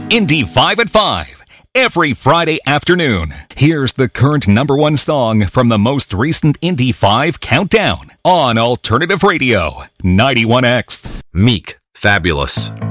Indy 5 at 5. Every Friday afternoon. Here's the current number one song from the most recent Indy 5 countdown on Alternative Radio 91X. Meek, Fabulous.